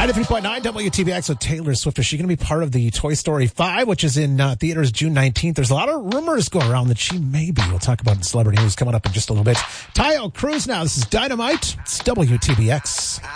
93.9 WTBX with Taylor Swift. Is she going to be part of the Toy Story 5, which is in theaters June 19th? There's a lot of rumors going around that she may be. We'll talk about celebrity news coming up in just a little bit. Tayo Cruz now. This is Dynamite. It's WTBX.